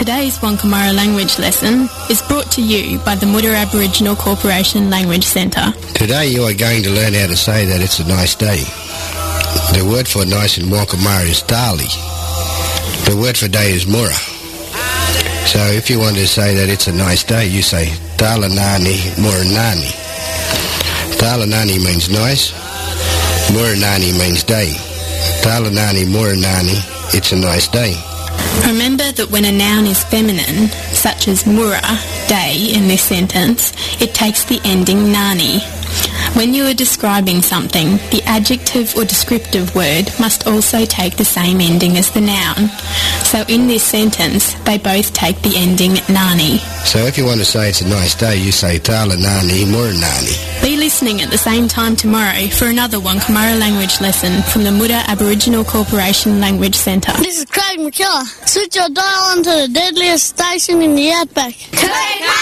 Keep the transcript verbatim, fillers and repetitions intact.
Today's Wonkamara language lesson is brought to you by the Mutter Aboriginal Corporation Language Centre. Today you are going to learn how to say that it's a nice day. The word for nice in Wonkamara is tali. The word for day is mura. So if you want to say that it's a nice day, you say tala nani mura nani. Tala nani means nice. Mura nani means day. Tala nani mura nani, it's a nice day. Remember that when a noun is feminine, such as mura, day, in this sentence, it takes the ending nani. When you are describing something, the adjective or descriptive word must also take the same ending as the noun. So in this sentence, they both take the ending nani. So if you want to say it's a nice day, you say tala nani mura nani. Be listening at the same time tomorrow for another Wonkamara language lesson from the Mutter Aboriginal Corporation Language Centre. This is Craig McKellar. Switch your dial onto the deadliest station in the outback. Craig